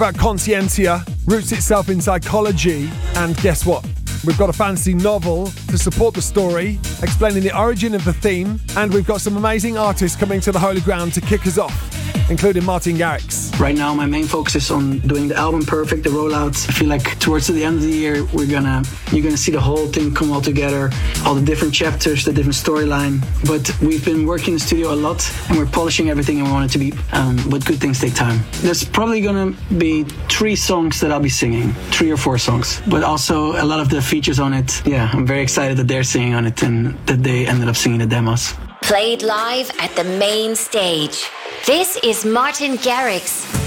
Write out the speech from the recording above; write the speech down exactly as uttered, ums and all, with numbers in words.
about Conscientia, roots itself in psychology, and guess what? We've got a fantasy novel to support the story, explaining the origin of the theme, and we've got some amazing artists coming to the Holy Ground to kick us off, including Martin Garrix. Right now, my main focus is on doing the album perfect, the rollouts. I feel like towards the end of the year, we're gonna you're gonna see the whole thing come all together, all the different chapters, the different storyline. But we've been working in the studio a lot, and we're polishing everything, and we want it to be. Um, but good things take time. There's probably gonna be three songs that I'll be singing, three or four songs, but also a lot of the features on it. Yeah, I'm very excited that they're singing on it and that they ended up singing the demos. Played live at the main stage. This is Martin Garrix.